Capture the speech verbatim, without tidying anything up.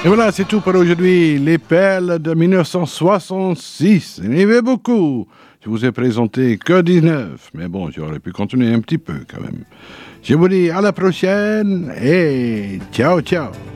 Et voilà, c'est tout pour aujourd'hui. Les perles de mille neuf cent soixante-six. Il y en avait beaucoup. Je vous ai présenté que dix-neuf. Mais bon, j'aurais pu continuer un petit peu quand même. Je vous dis à la prochaine et ciao, ciao.